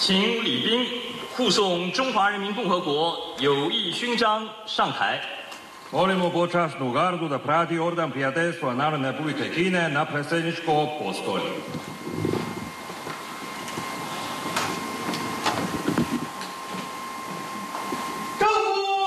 请礼宾护送中华人民共和国友谊勋章上台。 Molimo počasnu gardu da prati ordan prijateljstva Narodne Republike Kine na predsjedničko postolje.